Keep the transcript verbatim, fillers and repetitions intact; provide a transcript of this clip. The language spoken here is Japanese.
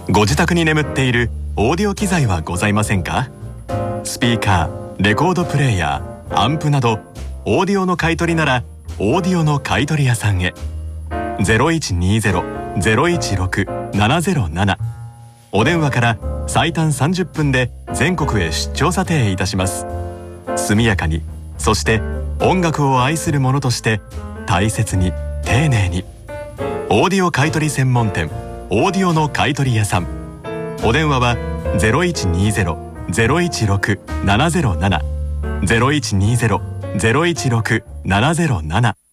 ご自宅に眠っているオーディオ機材はございませんか？スピーカー、レコードプレーヤー、アンプなどオーディオの買い取りならオーディオの買い取り屋さんへ。 ゼロいちにゼロ ゼロいちろく ななゼロなな お電話から最短さんじゅっぷんで全国へ出張査定いたします。速やかに、そして音楽を愛する者として大切に丁寧に。オーディオ買取専門店オーディオの買取屋さん。お電話は ゼロいちにゼロ ゼロいちろく ななゼロなな ゼロいちにゼロ ゼロいちろく ななゼロなな